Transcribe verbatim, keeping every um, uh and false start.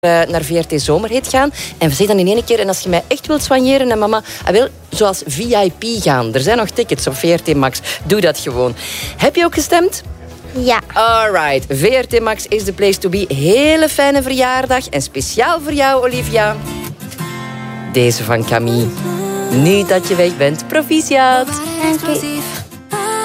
naar V R T Zomerhit gaan. En zeg dan in één keer, en als je mij echt wilt soigneren, en mama, ah, wel, zoals V I P gaan. Er zijn nog tickets op V R T Max. Doe dat gewoon. Heb je ook gestemd? Ja. Alright, V R T Max is the place to be. Hele fijne verjaardag. En speciaal voor jou, Olivia, deze van Camille. Nu dat je weg bent, proficiat. Dank u.